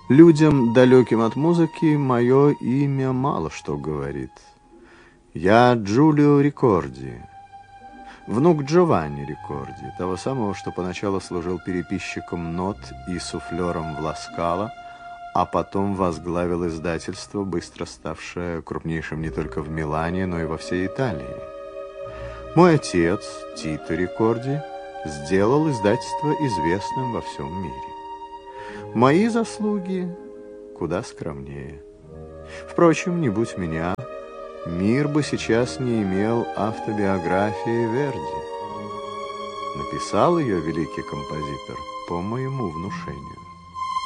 Людям, далеким от музыки, мое имя мало что говорит. Я Джулио Рикорди, внук Джованни Рикорди, того самого, что поначалу служил переписчиком нот и суфлером в Ласкало, а потом возглавил издательство, быстро ставшее крупнейшим не только в Милане, но и во всей Италии. Мой отец, Тито Рикорди, сделал издательство известным во всем мире. Мои заслуги куда скромнее. Впрочем, не будь меня, мир бы сейчас не имел автобиографии Верди. Написал ее великий композитор по моему внушению.